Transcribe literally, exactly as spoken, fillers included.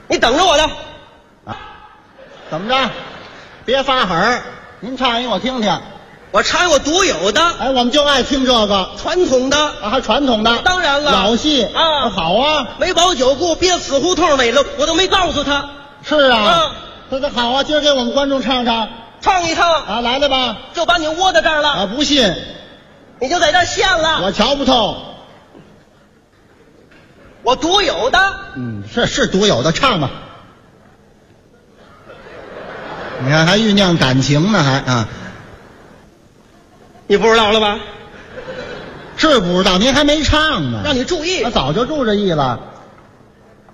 你等着我的。 啊，怎么着？别发狠儿，您唱一我听听。 我唱我独有的， 哎，我们就爱听这个传统的， 啊，还传统的。 当然了， 老戏啊， 好啊。 没保酒故，憋死胡同里了，我都没告诉他。 是啊， 啊， 这这好啊，今儿给我们观众唱唱。 唱一唱啊，来来吧。 就把你窝在这儿了。 啊，不信， 你就在这儿现了。 我瞧不透。 我独有的。 嗯，是是独有的，唱吧。你看还酝酿感情呢，还啊。 你不知道了吧？ 是不知道，您还没唱呢。 让你注意， 我早就注着意了。